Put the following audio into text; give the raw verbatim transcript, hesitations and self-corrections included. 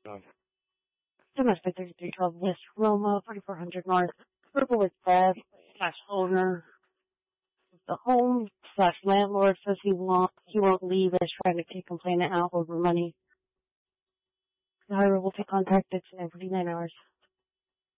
Um, Domestic thirty-three twelve West Roma, forty-four hundred North. Purple with Brad slash owner of the home slash landlord says he won't he won't leave. Is trying to keep complaining out over money. The hirer will take contact in forty-nine hours.